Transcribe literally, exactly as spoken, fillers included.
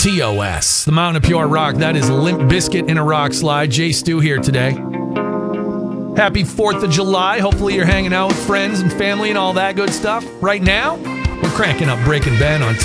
T O S. The Mountain of Pure Rock. That is Limp Bizkit in a rock slide. Jay Stu here today. Happy fourth of July. Hopefully you're hanging out with friends and family and all that good stuff. Right now, we're cranking up Breaking Ben on T